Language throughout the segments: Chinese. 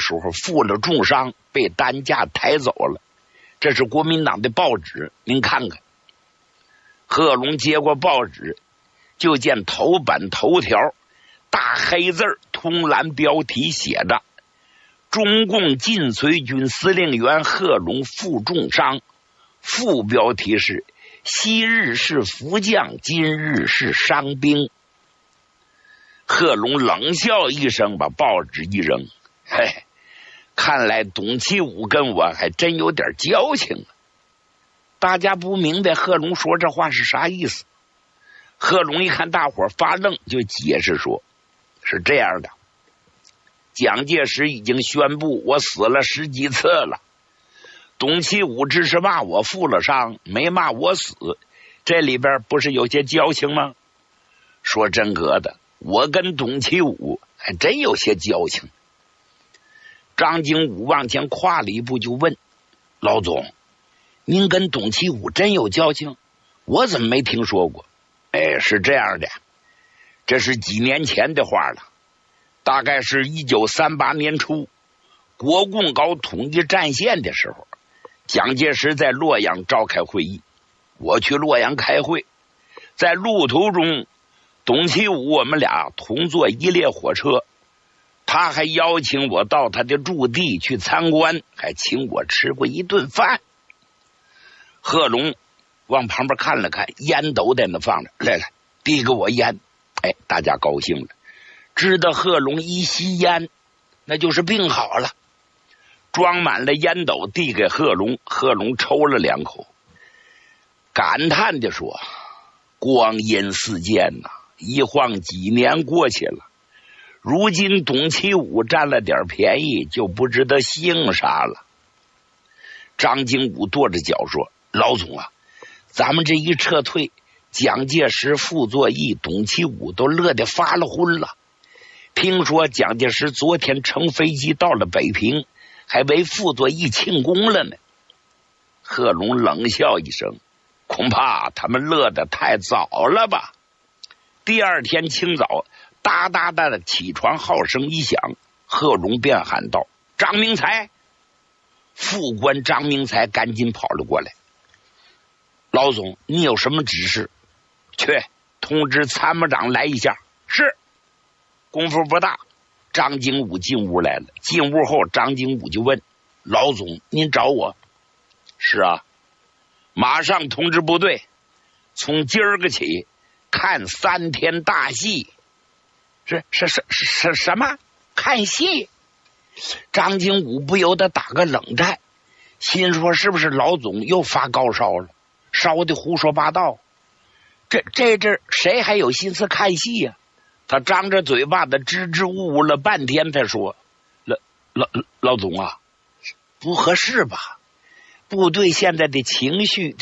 时候负了重伤，被担架抬走了。这是国民党的报纸，您看看。贺龙接过报纸，就见头版头条大黑字通蓝标题写着：中共晋绥军司令员贺龙负重伤，副标题是昔日是福将，今日是伤兵。贺龙冷笑一声，把报纸一扔，嘿，看来董其武跟我还真有点交情啊。大家不明白贺龙说这话是啥意思。贺龙一看大伙发愣，就解释说，是这样的，蒋介石已经宣布我死了10几次了，董其武只是骂我负了伤，没骂我死，这里边不是有些交情吗？说真格的，我跟董其武还真有些交情。张经武往前跨了一步就问，老总，您跟董其武真有交情？我怎么没听说过？是这样的，这是几年前的话了，大概是1938年初，国共搞统一战线的时候，蒋介石在洛阳召开会议，我去洛阳开会，在路途中，董其武我们俩同坐一列火车，他还邀请我到他的驻地去参观，还请我吃过一顿饭。贺龙往旁边看了看，烟斗在那放着，来来，递给我烟。大家高兴了，知道贺龙一吸烟，那就是病好了。装满了烟斗递给贺龙，贺龙抽了2口，感叹地说，光阴似箭呐，一晃几年过去了，如今董其武占了点便宜，就不知道姓啥了。张经武跺着脚说，老总啊，咱们这一撤退，蒋介石、傅作义、董其武都乐得发了昏了。听说蒋介石昨天乘飞机到了北平，还为傅作义庆功了呢。贺龙冷笑一声，恐怕他们乐得太早了吧。第二天清早，哒哒哒的起床号声一响，贺龙便喊道，张明才。副官张明才赶紧跑了过来，老总，你有什么指示？去通知参谋长来一下。是。功夫不大，张经武进屋来了。进屋后，张经武就问，老总，您找我？是啊，马上通知部队，从今儿个起看3天大戏。是什么？看戏？张经武不由得打个冷战，心说是不是老总又发高烧了，烧的胡说八道？这谁还有心思看戏呀？他张着嘴巴的支支吾吾了半天，他说，老总啊，不合适吧？部队现在的情绪，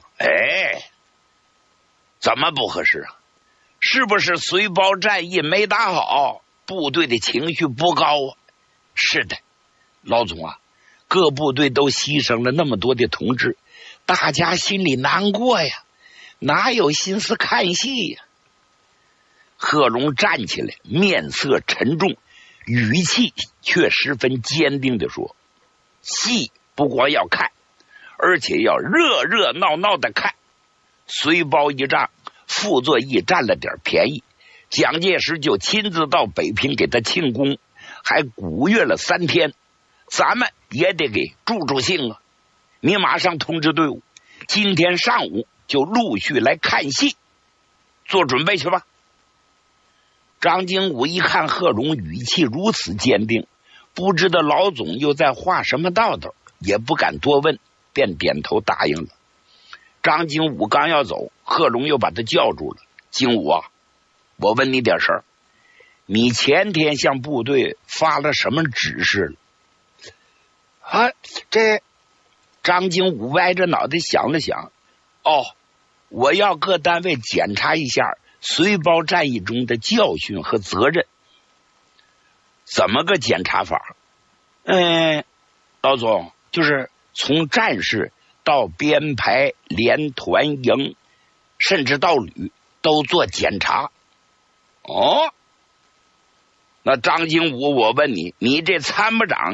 怎么不合适啊？是不是随包战役没打好，部队的情绪不高啊？是的，老总啊，各部队都牺牲了那么多的同志，大家心里难过呀，哪有心思看戏呀？贺龙站起来，面色沉重，语气却十分坚定地说，戏不光要看，而且要热热闹闹的看。随包一仗，傅作义占了点便宜，蒋介石就亲自到北平给他庆功，还鼓乐了3天，咱们也得给助兴啊！你马上通知队伍，今天上午就陆续来看戏，做准备去吧。张经武一看贺龙语气如此坚定，不知道老总又在画什么道道，也不敢多问，便点头答应了。张经武刚要走，贺龙又把他叫住了，经武啊，我问你点事儿，你前天向部队发了什么指示了？这张经武歪着脑袋想了想，我要各单位检查一下随包战役中的教训和责任。怎么个检查法？老总，就是从战士到编排、连、团、营，甚至到旅都做检查。那张经武，我问你，你这参谋长